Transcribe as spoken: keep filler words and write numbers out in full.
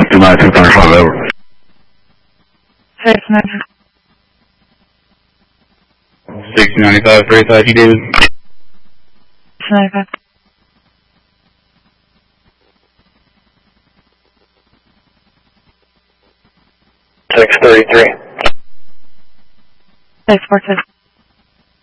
two nine six nine five, over. six nine six ninety-five, thirty-five, G David. six ninety-five. six thirty-three. six four two.